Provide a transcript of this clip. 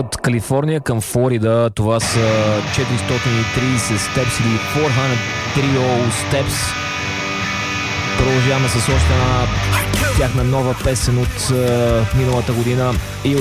от Калифорния към Флорида. Това са 430 Steps или 430 Steps. Продължаваме с още една тяхна нова песен от миналата година.